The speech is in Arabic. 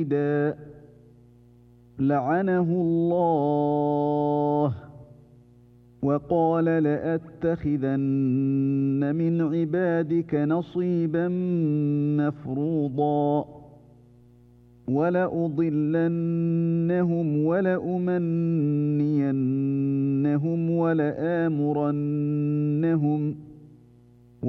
لعنه الله وقال لأتخذن من عبادك نصيبا مفروضا ولأضلنهم ولأمنينهم ولآمرنهم